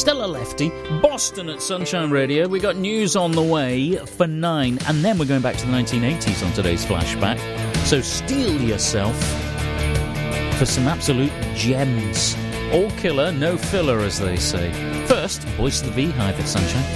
Stella Lefty, Boston at Sunshine Radio. We got news on the way for 9, and then we're going back to the 1980s on today's flashback. So steel yourself for some absolute gems. All killer, no filler, as they say. First, Voice of the Beehive at Sunshine.